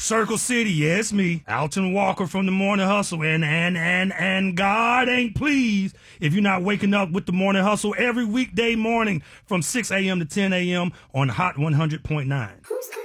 Circle City, yeah, it's me, Alton Walker from the Morning Hustle, and God ain't pleased if you're not waking up with the Morning Hustle every weekday morning from 6 a.m. to 10 a.m. on Hot 100.9.